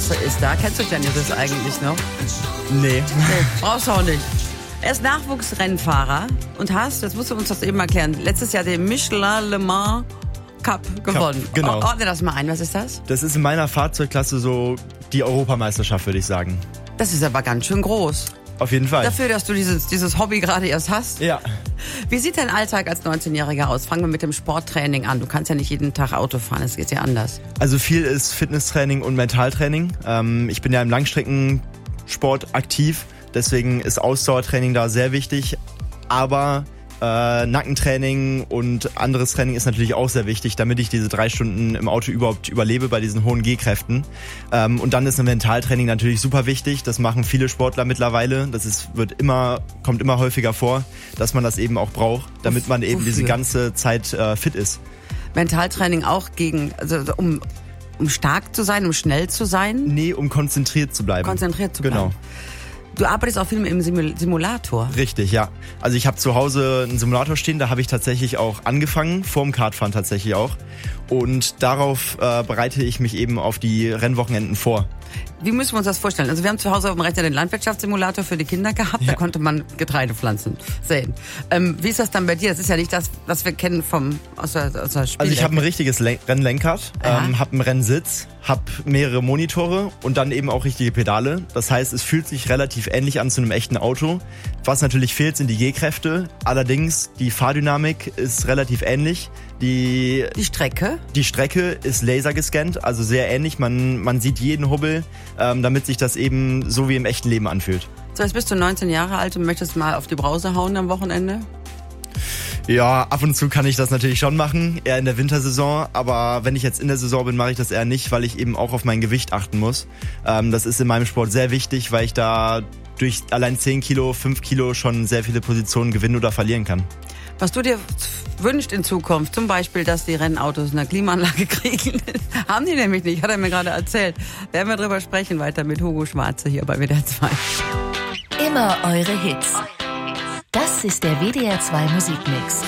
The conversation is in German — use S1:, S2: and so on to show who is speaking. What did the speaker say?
S1: Matze ist da. Kennst du Genesis eigentlich noch?
S2: Nee.
S1: Brauchst du auch nicht. Er ist Nachwuchsrennfahrer und jetzt musst du uns das eben erklären, letztes Jahr den Michelin Le Mans Cup gewonnen.
S2: Genau.
S1: Ordne das mal ein, was ist das?
S2: Das ist in meiner Fahrzeugklasse so die Europameisterschaft, würde ich sagen.
S1: Das ist aber ganz schön groß.
S2: Auf jeden Fall.
S1: Dafür, dass du dieses Hobby gerade erst hast.
S2: Ja.
S1: Wie sieht dein Alltag als 19-Jähriger aus? Fangen wir mit dem Sporttraining an. Du kannst ja nicht jeden Tag Auto fahren, es geht ja anders.
S2: Also viel ist Fitnesstraining und Mentaltraining. Ich bin ja im Langstreckensport aktiv, deswegen ist Ausdauertraining da sehr wichtig. Aber Nackentraining und anderes Training ist natürlich auch sehr wichtig, damit ich diese 3 Stunden im Auto überhaupt überlebe bei diesen hohen G-Kräften. Und dann ist ein Mentaltraining natürlich super wichtig. Das machen viele Sportler mittlerweile. Kommt immer häufiger vor, dass man das eben auch braucht, damit man eben diese ganze Zeit fit ist.
S1: Mentaltraining auch um stark zu sein, um schnell zu sein?
S2: Nee, um konzentriert zu bleiben.
S1: Genau. Du arbeitest auch viel im Simulator.
S2: Richtig, ja. Also ich habe zu Hause einen Simulator stehen, da habe ich tatsächlich auch angefangen, vorm Kartfahren tatsächlich auch. Und darauf bereite ich mich eben auf die Rennwochenenden vor.
S1: Wie müssen wir uns das vorstellen? Also wir haben zu Hause auf dem Rechner den Landwirtschaftssimulator für die Kinder gehabt, Da konnte man Getreidepflanzen säen. Wie ist das dann bei dir? Das ist ja nicht das, was wir kennen aus der Spiel.
S2: Also ich habe ein richtiges Rennlenkrad, habe einen Rennsitz, habe mehrere Monitore und dann eben auch richtige Pedale. Das heißt, es fühlt sich relativ ähnlich an zu einem echten Auto. Was natürlich fehlt, sind die G-Kräfte. Allerdings, die Fahrdynamik ist relativ ähnlich. Die Strecke? Die Strecke ist lasergescannt, also sehr ähnlich. Man sieht jeden Hubbel, damit sich das eben so wie im echten Leben anfühlt.
S1: So, jetzt bist du 19 Jahre alt und möchtest mal auf die Brause hauen am Wochenende?
S2: Ja, ab und zu kann ich das natürlich schon machen, eher in der Wintersaison. Aber wenn ich jetzt in der Saison bin, mache ich das eher nicht, weil ich eben auch auf mein Gewicht achten muss. Das ist in meinem Sport sehr wichtig, weil ich da durch allein 10 Kilo, 5 Kilo schon sehr viele Positionen gewinnen oder verlieren kann.
S1: Was du dir wünschst in Zukunft, zum Beispiel, dass die Rennautos eine Klimaanlage kriegen, haben die nämlich nicht, hat er mir gerade erzählt. Werden wir drüber sprechen, weiter mit Hugo Schwarze hier bei WDR 2.
S3: Immer eure Hits. Das ist der WDR 2 Musikmix.